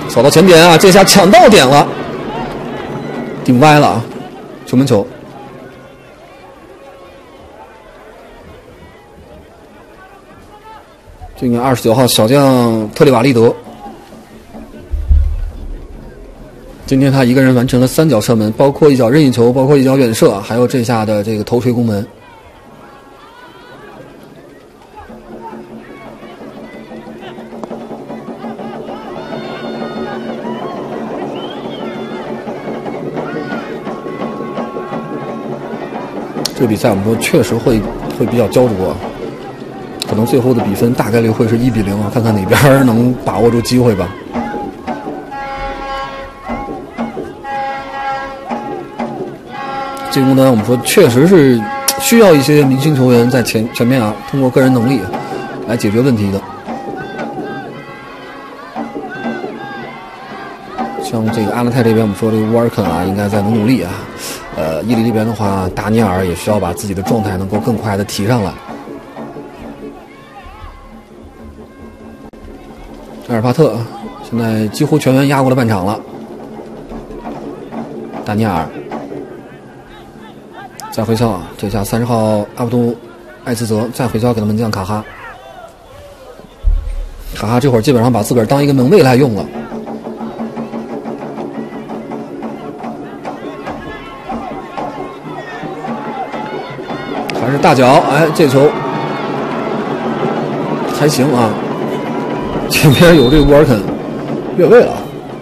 扫到前点啊，这下抢到点了，顶歪了啊，球门球。这个29号小将特里瓦利德，今天他一个人完成了3脚射门，包括1脚任意球，包括1脚远射，还有这下的这个头锤攻门。这个比赛我们说确实会比较焦灼，可能最后的比分大概率会是1-0啊，看看哪边能把握住机会吧。进攻端我们说确实是需要一些明星球员在前面啊，通过个人能力来解决问题的。像这个阿勒泰这边，我们说这个沃尔肯啊，应该在努力啊。伊犁这边的话，达尼尔也需要把自己的状态能够更快的提上来。埃尔帕特现在几乎全员压过了半场了。达尼尔再回敲，这下30号阿卜杜艾兹泽再回敲给他门将卡哈。卡哈这会儿基本上把自个儿当一个门卫来用了。还是大脚，哎，这球还行啊。前面有这个沃尔肯越位了。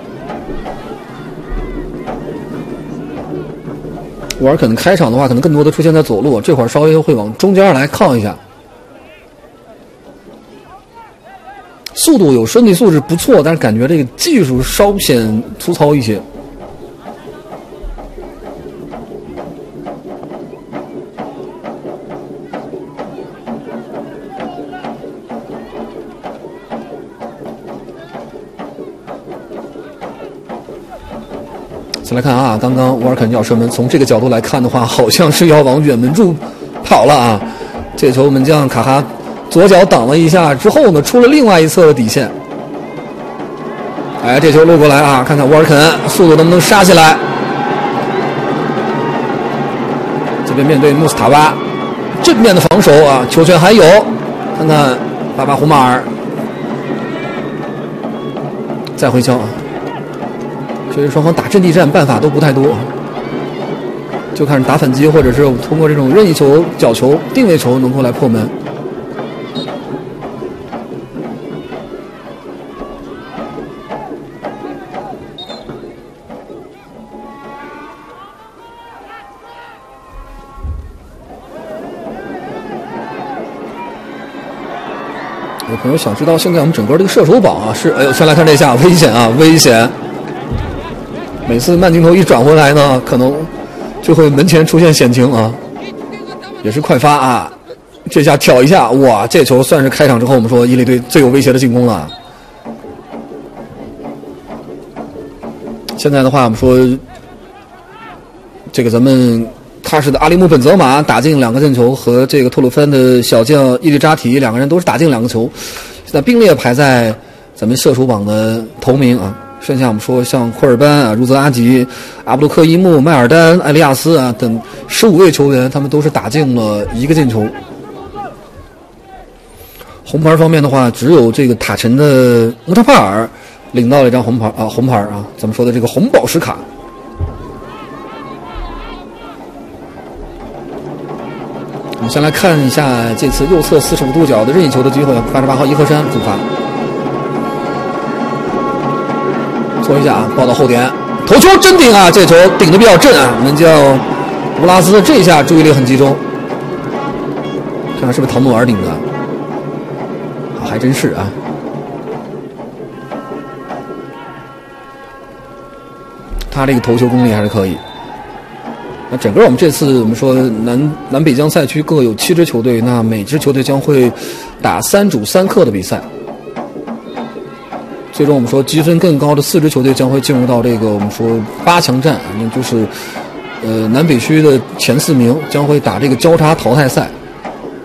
沃尔肯开场的话，可能更多的出现在左路，这会儿稍微会往中间来靠一下。速度有，身体素质不错，但是感觉这个技术稍显粗糙一些。再来看啊，刚刚沃尔肯要射门，从这个角度来看的话，好像是要往远门柱跑了啊。这球门将卡哈左脚挡了一下之后呢，出了另外一侧的底线。哎，这球路过来啊，看看沃尔肯速度能不能杀起来。这边面对穆斯塔巴，正面的防守啊，球权还有，看看巴巴胡马尔再回敲啊。所以双方打阵地战办法都不太多，就看打反击或者是通过这种任意球、角球、定位球能够来破门。有朋友想知道现在我们整个这个射手榜啊是，哎呦，先来看这下危险啊，危险！每次慢镜头一转回来呢，可能就会门前出现险情啊，也是快发啊，这下挑一下，哇，这球算是开场之后我们说伊犁队最有威胁的进攻了。现在的话，我们说这个咱们喀什的阿里木本泽马打进2个进球，和这个托鲁芬的小将伊利扎提2个人都是打进2个球，现在并列排在咱们射手榜的头名啊。剩下我们说像库尔班啊、茹泽阿吉、阿布杜克伊木、迈尔丹、艾利亚斯啊等15位球员，他们都是打进了1个进球。红牌方面的话，只有这个塔城的穆塔帕尔领到了一张红牌啊，咱们说的这个红宝石卡。我们先来看一下这次右侧45度角的任意球的机会，88号伊赫山主罚。搓一下啊，抱到后点，头球真顶啊！这球顶得比较正啊，门将乌拉斯这一下注意力很集中，看看是不是唐努尔顶的，还真是啊。他这个头球功力还是可以。那整个我们这次我们说南北疆赛区各有7支球队，那每支球队将会打3主3客的比赛。最终我们说积分更高的4支球队将会进入到这个我们说8强战，那就是南北区的前4名将会打这个交叉淘汰赛。